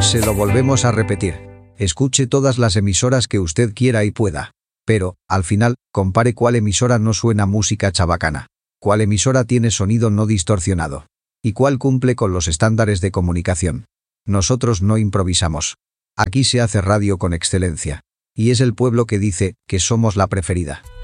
Se lo volvemos a repetir. Escuche todas las emisoras que usted quiera y pueda. Pero, al final, compare cuál emisora no suena música chabacana, cuál emisora tiene sonido no distorsionado, y cuál cumple con los estándares de comunicación. Nosotros no improvisamos. Aquí se hace radio con excelencia. Y es el pueblo que dice que somos la preferida.